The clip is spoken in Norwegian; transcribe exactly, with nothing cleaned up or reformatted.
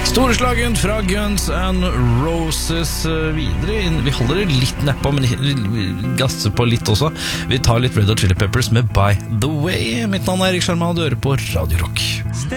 Storslagent fra Guns N' Roses videre. Vi holder det litt nedpå, men gasser på litt også. Vi tar litt Red Hot Chili Peppers med By The Way. Mitt navn er Erik Sjarma, og du hører på Radio Rock.